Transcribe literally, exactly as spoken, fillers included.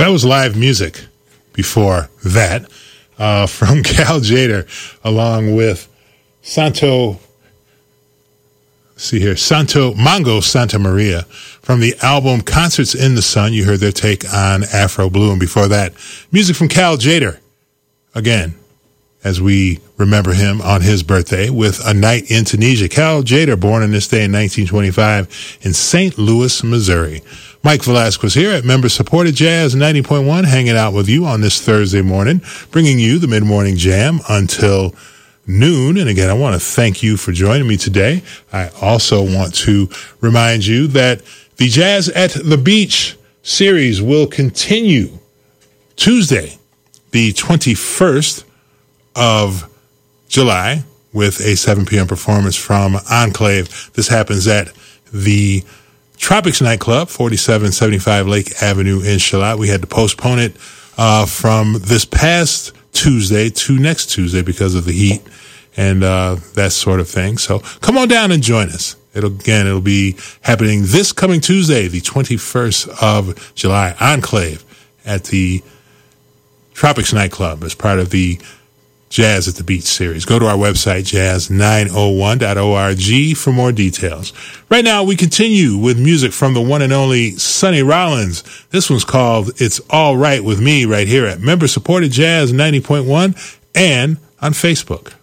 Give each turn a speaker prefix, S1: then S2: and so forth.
S1: That was live music before that uh, from Cal Tjader, along with Santo, let's see here, Santo Mongo Santa Maria from the album Concerts in the Sun. You heard their take on Afro Blue. And before that, music from Cal Tjader, again, as we remember him on his birthday with A Night in Tunisia. Cal Tjader, born on this day in nineteen twenty-five in Saint Louis, Missouri. Mike Velasquez here at member-supported Jazz ninety point one, hanging out with you on this Thursday morning, bringing you the mid-morning jam until noon. And again, I want to thank you for joining me today. I also want to remind you that the Jazz at the Beach series will continue Tuesday, the twenty-first of July, with a seven p.m. performance from Enclave. This happens at the Tropics Nightclub, forty-seven seventy-five Lake Avenue in Charlotte. We had to postpone it uh, from this past Tuesday to next Tuesday because of the heat and uh, that sort of thing. So come on down and join us. It'll again, it'll be happening this coming Tuesday, the twenty-first of July, Enclave at the Tropics Nightclub as part of the Jazz at the Beach series. Go to our website, jazz nine oh one dot org, for more details. Right now, we continue with music from the one and only Sonny Rollins. This one's called It's All Right With Me, right here at member-supported Jazz ninety point one and on Facebook.